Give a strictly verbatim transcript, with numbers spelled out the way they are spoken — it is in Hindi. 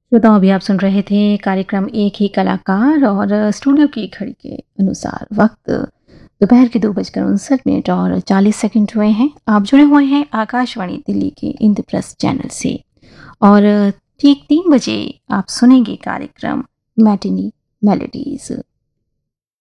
श्रोताओं, अभी आप सुन रहे थे कार्यक्रम एक ही कलाकार और स्टूडियो की घड़ी के अनुसार वक्त दोपहर के दो बजकर उनसठ मिनट और चालीस सेकंड हुए हैं। आप जुड़े हुए हैं आकाशवाणी दिल्ली के इंद्रप्रस्थ चैनल से और ठीक तीन बजे आप सुनेंगे कार्यक्रम मैटिनी मेलोडीज।